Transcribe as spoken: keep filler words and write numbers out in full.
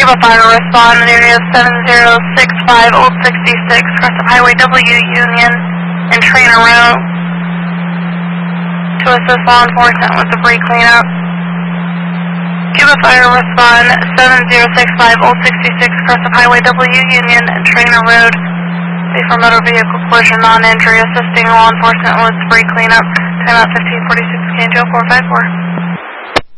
Cuba Fire respond in area seven zero six five Old sixty-six, crest of Highway W Union and Trainer Route to assist law enforcement with debris cleanup. Cuba Fire respond seven zero six five Old sixty-six, crest of Highway W Union and Trainer Road. Safe for motor vehicle collision, non-injury, assisting law enforcement with debris cleanup. Time out fifteen forty-six, K J four five four.